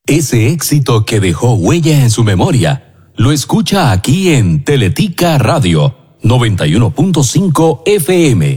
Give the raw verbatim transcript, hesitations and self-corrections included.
Ese éxito que dejó huella en su memoria, lo escucha aquí en Teletica Radio noventa y uno punto cinco F M.